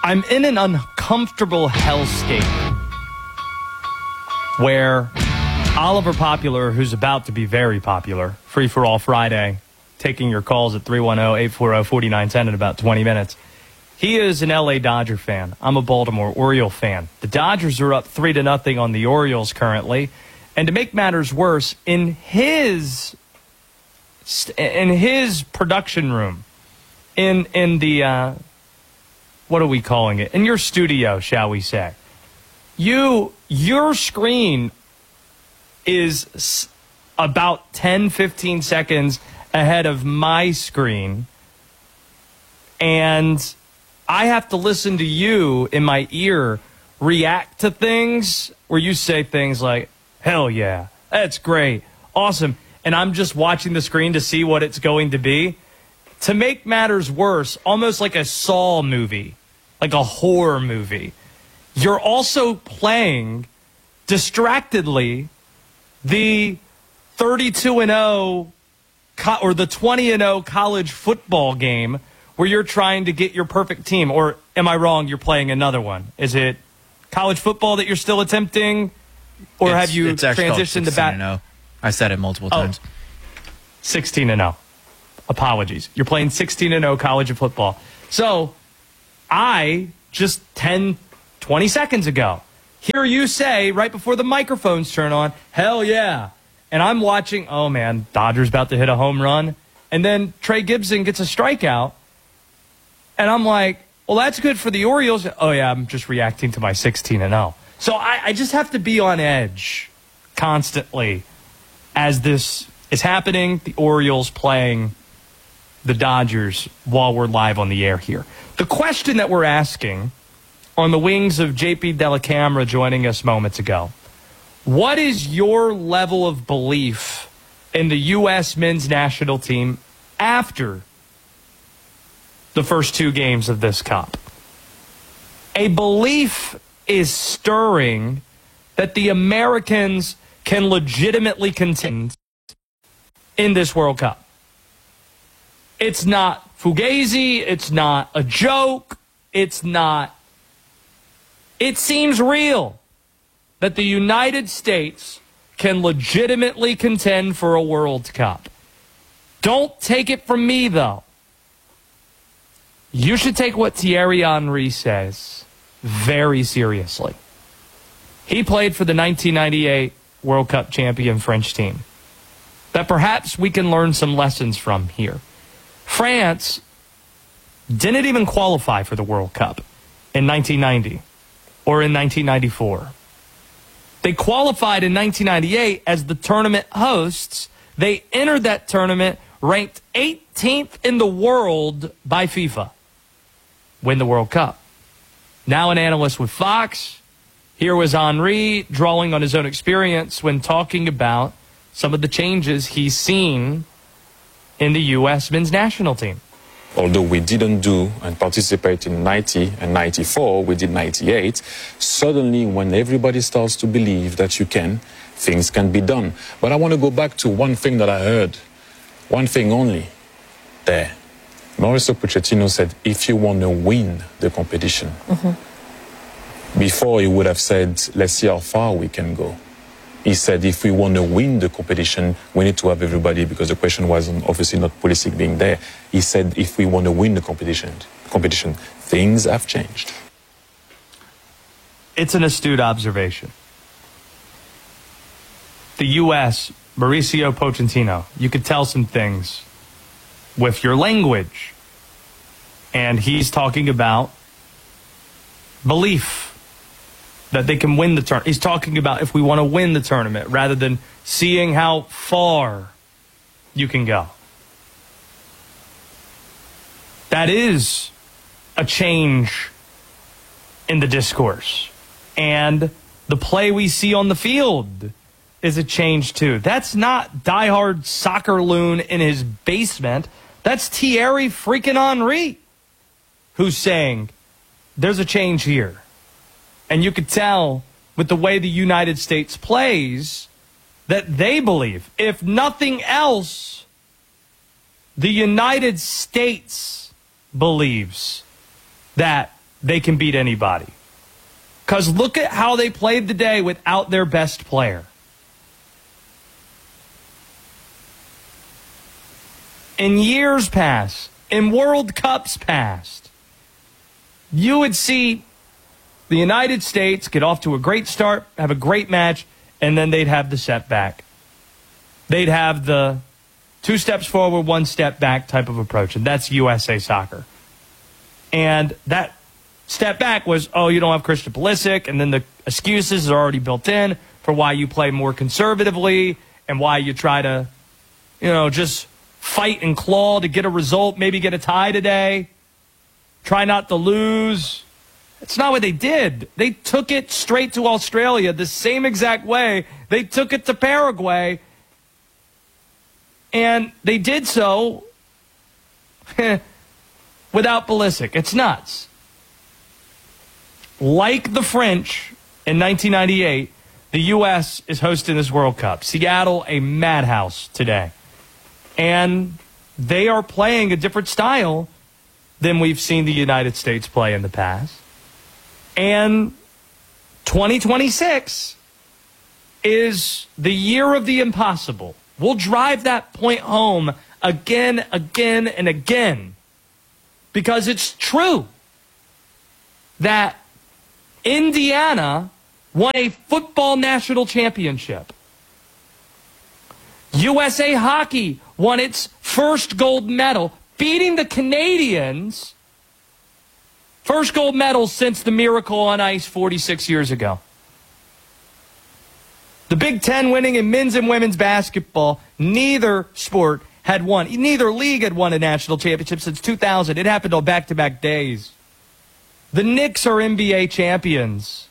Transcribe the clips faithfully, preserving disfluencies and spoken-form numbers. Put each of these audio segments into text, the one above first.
I'm in an uncomfortable hellscape where Oliver Popular, who's about to be very popular, Free for All Friday, taking your calls at three one zero, eight four zero, four nine one zero in about twenty minutes. He is an L A Dodger fan. I'm a Baltimore Oriole fan. The Dodgers are up three to nothing on the Orioles currently. And to make matters worse, in his in his production room, in in the uh, what are we calling it? In your studio, shall we say? You your screen is about ten, fifteen seconds ahead of my screen, and I have to listen to you in my ear react to things where you say things like, hell yeah, that's great, awesome, and I'm just watching the screen to see what it's going to be. To make matters worse, almost like a Saw movie, like a horror movie, you're also playing distractedly the thirty-two and oh or the twenty and oh college football game where you're trying to get your perfect team. Or am I wrong? You're playing another one. Is it college football that you're still attempting? Or it's, have you it's transitioned to bat? oh. I said it multiple oh, times. sixteen and oh. Apologies. You're playing sixteen and oh college football. So I just ten, twenty seconds ago hear you say right before the microphones turn on, hell yeah. And I'm watching, oh man, Dodgers about to hit a home run. And then Trey Gibson gets a strikeout. And I'm like, well, that's good for the Orioles. Oh yeah, I'm just reacting to my sixteen and oh. So I, I just have to be on edge constantly as this is happening. The Orioles playing the Dodgers while we're live on the air here. The question that we're asking on the wings of J P Dellacamera joining us moments ago, what is your level of belief in the U S men's national team after the first two games of this Cup? A belief is stirring that the Americans can legitimately contend in this World Cup. It's not fugazi. It's not a joke. It's not. It seems real that the United States can legitimately contend for a World Cup. Don't take it from me, though. You should take what Thierry Henry says very seriously. He played for the nineteen ninety-eight World Cup champion French team that perhaps we can learn some lessons from here. France didn't even qualify for the World Cup in nineteen ninety or in nineteen ninety-four. They qualified in nineteen ninety-eight as the tournament hosts. They entered that tournament ranked eighteenth in the world by FIFA. Win the World Cup. Now an analyst with Fox. Here was Henry drawing on his own experience when talking about some of the changes he's seen in the U S men's national team. Although we didn't do and participate in ninety and ninety-four, we did ninety-eight. Suddenly, when everybody starts to believe that you can, things can be done. But I want to go back to one thing that I heard. One thing only. There. Mauricio Pochettino said, if you want to win the competition. Mm-hmm. Before, he would have said, let's see how far we can go. He said, if we want to win the competition, we need to have everybody, because the question was obviously not Pulisic being there. He said, if we want to win the competition, competition, things have changed. It's an astute observation. The U S, Mauricio Pochettino, you could tell some things with your language. And he's talking about belief that they can win the tournament. He's talking about if we want to win the tournament rather than seeing how far you can go. That is a change in the discourse. And the play we see on the field is a change too. That's not diehard soccer loon in his basement. That's Thierry freaking Henry who's saying there's a change here. And you could tell with the way the United States plays that they believe, if nothing else, the United States believes that they can beat anybody. Because look at how they played today without their best player. In years past, in World Cups past, you would see the United States get off to a great start, have a great match, and then they'd have the setback. They'd have the two steps forward, one step back type of approach, and that's U S A Soccer. And that step back was, oh, you don't have Christian Pulisic, and then the excuses are already built in for why you play more conservatively and why you try to, you know, just fight and claw to get a result, maybe get a tie today, try not to lose. That's not what they did. They took it straight to Australia the same exact way. They took it to Paraguay, and they did so without Pulisic. It's nuts. Like the French in nineteen ninety-eight, the U S is hosting this World Cup. Seattle, a madhouse today. And they are playing a different style than we've seen the United States play in the past. And twenty twenty-six is the year of the impossible. We'll drive that point home again, again, and again. Because it's true that Indiana won a football national championship. U S A Hockey won its first gold medal, beating the Canadians. First gold medal since the Miracle on Ice forty-six years ago. The Big Ten winning in men's and women's basketball, neither sport had won. Neither league had won a national championship since two thousand. It happened on back-to-back days. The Knicks are N B A champions.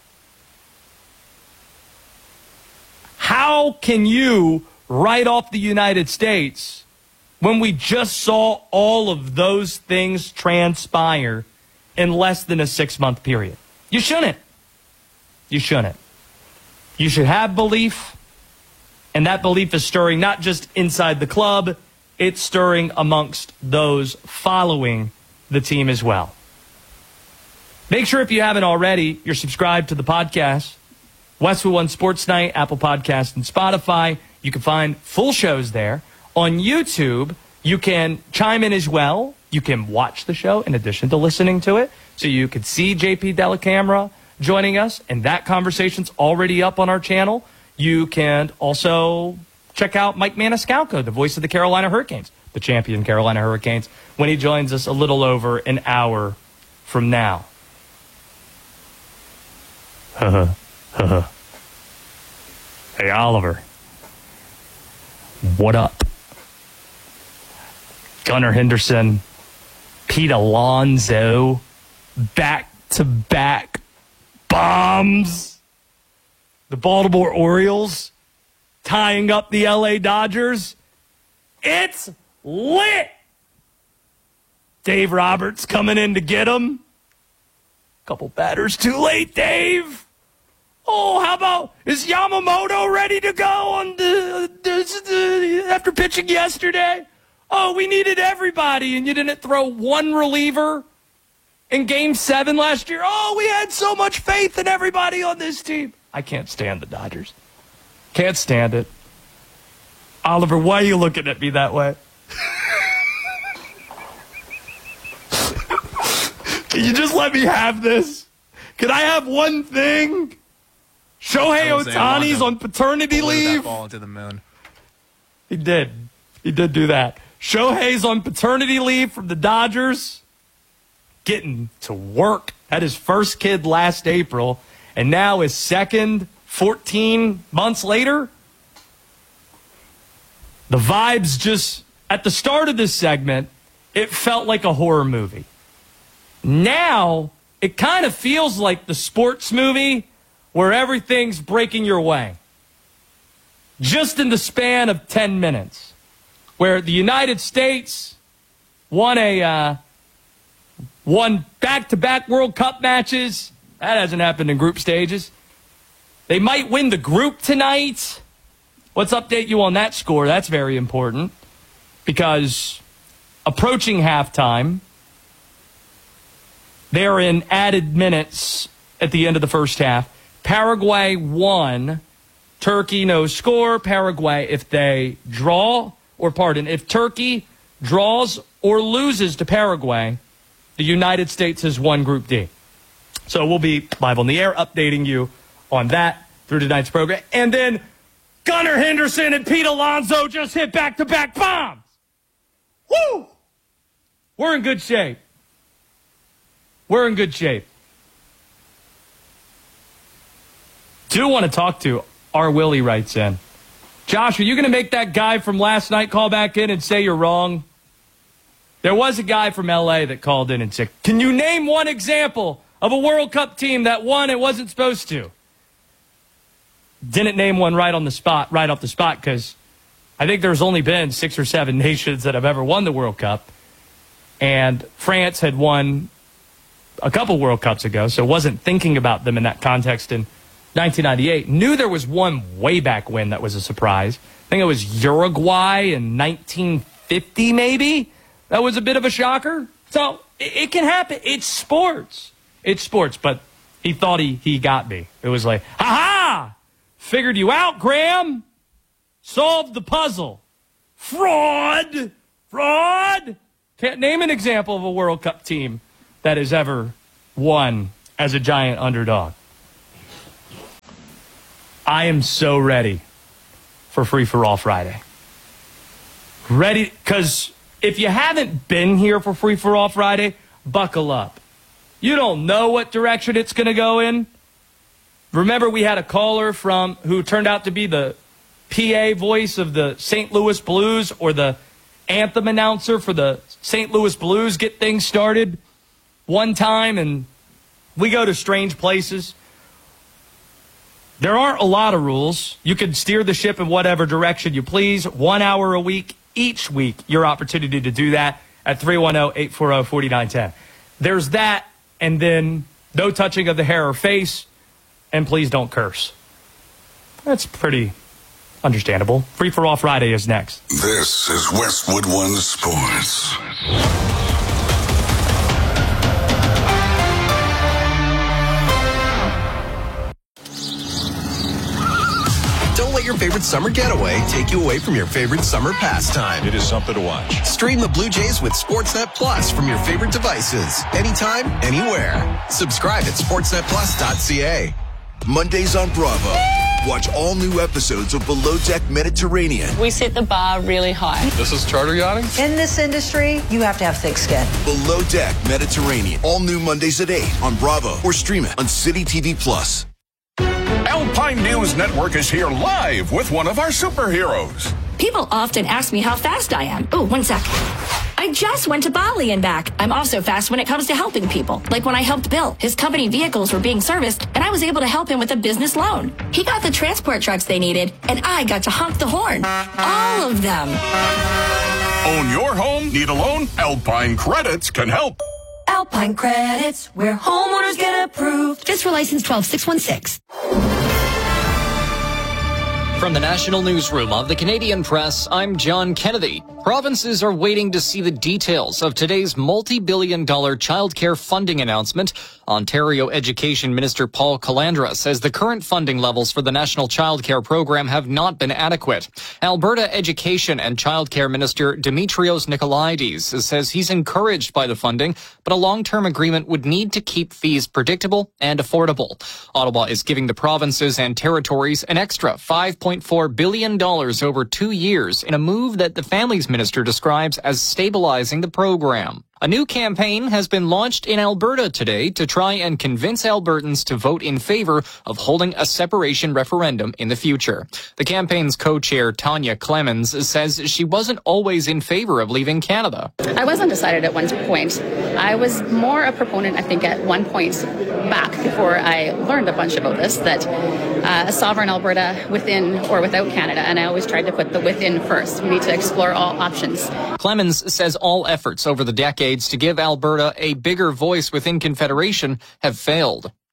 How can you write off the United States when we just saw all of those things transpire in less than a six-month period? You shouldn't. You shouldn't. You should have belief, and that belief is stirring not just inside the club, it's stirring amongst those following the team as well. Make sure if you haven't already, you're subscribed to the podcast, Westwood One Sports Night, Apple Podcast, and Spotify. You can find full shows there. On YouTube, you can chime in as well. You can watch the show in addition to listening to it. So you can see J P Dellacamera joining us, and that conversation's already up on our channel. You can also check out Mike Maniscalco, the voice of the Carolina Hurricanes, the champion Carolina Hurricanes, when he joins us a little over an hour from now. Hey, Oliver. What up? Gunnar Henderson, Pete Alonso, back-to-back bombs. The Baltimore Orioles tying up the L A Dodgers. It's lit. Dave Roberts coming in to get him. Couple batters too late, Dave. Oh, how about, is Yamamoto ready to go on the, the, the after pitching yesterday? Oh, we needed everybody, and you didn't throw one reliever in game seven last year. Oh, we had so much faith in everybody on this team. I can't stand the Dodgers. Can't stand it. Oliver, why are you looking at me that way? Can you just let me have this? Can I have one thing? Shohei Ohtani's on paternity leave. That ball into the moon. He did. He did do that. Shohei's on paternity leave from the Dodgers. Getting to work. Had his first kid last April. And now his second fourteen months later. The vibes just, at the start of this segment, it felt like a horror movie. Now, it kind of feels like the sports movie where everything's breaking your way. Just in the span of ten minutes. Where the United States won a uh, won back-to-back World Cup matches. That hasn't happened in group stages. They might win the group tonight. Let's update you on that score. That's very important. Because approaching halftime, They're in added minutes at the end of the first half. Paraguay won. Turkey, no score. Paraguay, if they draw, or pardon, if Turkey draws or loses to Paraguay, the United States has won Group D. So we'll be live on the air updating you on that through tonight's program. And then Gunnar Henderson and Pete Alonso just hit back-to-back bombs. Woo! We're in good shape. We're in good shape. Do want to talk to R. Willie writes in. Josh, are you going to make that guy from last night call back in and say you're wrong? There was a guy from L A that called in and said, can you name one example of a World Cup team that won and wasn't supposed to? Didn't name one right on the spot, right off the spot, because I think there's only been six or seven nations that have ever won the World Cup. And France had won a couple World Cups ago, so wasn't thinking about them in that context in nineteen ninety-eight. Knew there was one way back when that was a surprise. I think it was Uruguay in nineteen fifty, maybe. That was a bit of a shocker. So it, it can happen. It's sports. It's sports. But he thought he, he got me. It was like, ha-ha! Figured you out, Graham. Solved the puzzle. Fraud! Fraud! Can't name an example of a World Cup team that has ever won as a giant underdog. I am so ready for Free for All Friday. Ready, because if you haven't been here for Free for All Friday, buckle up. You don't know what direction it's going to go in. Remember, we had a caller from who turned out to be the P A voice of the Saint Louis Blues, or the anthem announcer for the Saint Louis Blues, get things started one time, and we go to strange places. There aren't a lot of rules. You can steer the ship in whatever direction you please. One hour a week, each week, your opportunity to do that at three one zero, eight four zero, four nine one zero. There's that, and then no touching of the hair or face, and please don't curse. That's pretty understandable. Free for All Friday is next. This is Westwood One Sports. Don't let your favorite summer getaway take you away from your favorite summer pastime. It is something to watch. Stream the Blue Jays with Sportsnet Plus from your favorite devices. Anytime, anywhere. Subscribe at sportsnet plus dot c a. Mondays on Bravo. Watch all new episodes of Below Deck Mediterranean. We set the bar really high. This is charter yachting? In this industry, you have to have thick skin. Below Deck Mediterranean. All new Mondays at eight on Bravo, or stream it on City T V Plus. Alpine News Network is here live with one of our superheroes. People often ask me how fast I am. Oh, one sec. I just went to Bali and back. I'm also fast when it comes to helping people. Like when I helped Bill. His company vehicles were being serviced, and I was able to help him with a business loan. He got the transport trucks they needed, and I got to honk the horn. All of them. Own your home? Need a loan? Alpine Credits can help. Alpine Credits, where homeowners get approved. FISRA license twelve six one six. From the National Newsroom of the Canadian Press, I'm John Kennedy. Provinces are waiting to see the details of today's multi-billion dollar childcare funding announcement. Ontario Education Minister Paul Calandra says the current funding levels for the National Childcare Program have not been adequate. Alberta Education and Childcare Minister Dimitrios Nicolaides says he's encouraged by the funding, but a long-term agreement would need to keep fees predictable and affordable. Ottawa is giving the provinces and territories an extra five point four billion dollars over two years in a move that the Families Minister describes as stabilizing the program. A new campaign has been launched in Alberta today to try and convince Albertans to vote in favor of holding a separation referendum in the future. The campaign's co-chair, Tanya Clemens, says she wasn't always in favor of leaving Canada. I was undecided at one point. I was more a proponent, I think, at one point back before I learned a bunch about this, that uh, a sovereign Alberta within or without Canada, and I always tried to put the within first. We need to explore all options. Clemens says all efforts over the decades to give Alberta a bigger voice within Confederation have failed.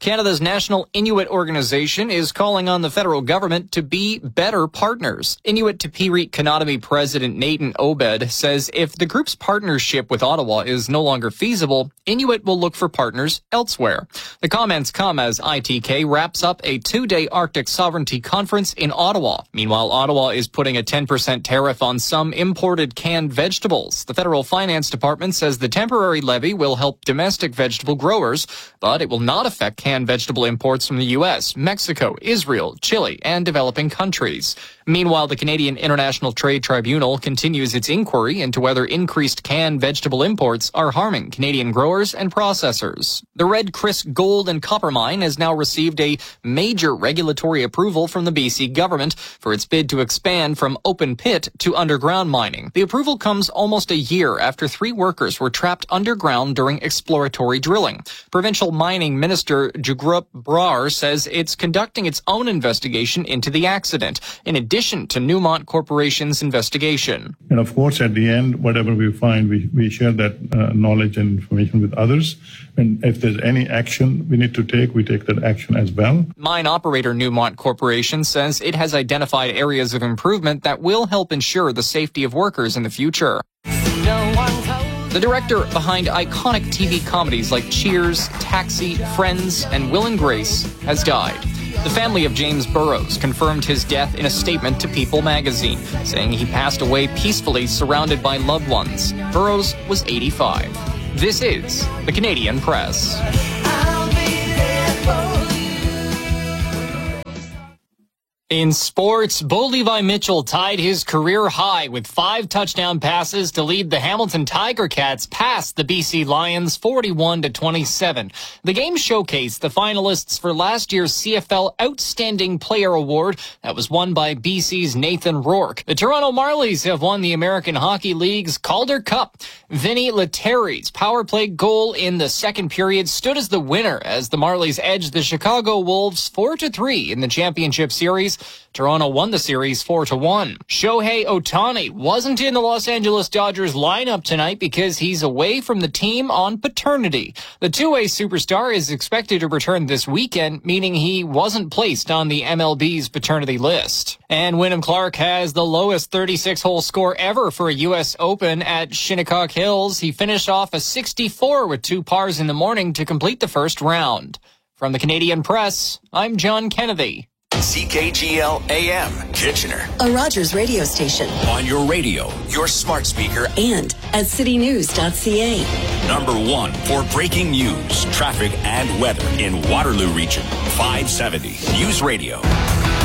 Canada's National Inuit Organization is calling on the federal government to be better partners. Inuit Tapiriit Kanatami President Nathan Obed says if the group's partnership with Ottawa is no longer feasible, Inuit will look for partners elsewhere. The comments come as I T K wraps up a two-day Arctic Sovereignty Conference in Ottawa. Meanwhile, Ottawa is putting a ten percent tariff on some imported canned vegetables. The Federal Finance Department says the temporary levy will help domestic vegetable growers, but it will not affect canned vegetable imports from the U S, Mexico, Israel, Chile, and developing countries. Meanwhile, the Canadian International Trade Tribunal continues its inquiry into whether increased canned vegetable imports are harming Canadian growers and processors. The Red Chris Gold and Copper Mine has now received a major regulatory approval from the B C government for its bid to expand from open pit to underground mining. The approval comes almost a year after three workers were trapped underground during exploratory drilling. Provincial Mining Minister Jugrup Brar says it's conducting its own investigation into the accident, in addition to Newmont Corporation's investigation. And of course, at the end, whatever we find, we, we share that uh, knowledge and information with others. And if there's any action we need to take, we take that action as well. Mine operator Newmont Corporation says it has identified areas of improvement that will help ensure the safety of workers in the future. The director behind iconic T V comedies like Cheers, Taxi, Friends, and Will and Grace has died. The family of James Burrows confirmed his death in a statement to People magazine, saying he passed away peacefully surrounded by loved ones. Burrows was eighty-five. This is the Canadian Press. In sports, Bo Levi Mitchell tied his career high with five touchdown passes to lead the Hamilton Tiger Cats past the B C Lions forty-one to twenty-seven. The game showcased the finalists for last year's C F L Outstanding Player Award that was won by B C's Nathan Rourke. The Toronto Marlies have won the American Hockey League's Calder Cup. Vinny Lettieri's power play goal in the second period stood as the winner as the Marlies edged the Chicago Wolves four to three in the championship series. Toronto won the series four to one. Shohei Ohtani wasn't in the Los Angeles Dodgers lineup tonight because he's away from the team on paternity. The two-way superstar is expected to return this weekend, meaning he wasn't placed on the M L B's paternity list. And Wyndham Clark has the lowest thirty-six hole score ever for a U S Open at Shinnecock Hills. He finished off a sixty-four with two pars in the morning to complete the first round. From the Canadian Press, I'm John Kennedy. C K G L A M, Kitchener. A Rogers radio station. On your radio, your smart speaker, and at city news dot c a. Number one for breaking news, traffic, and weather in Waterloo Region. five seventy News Radio.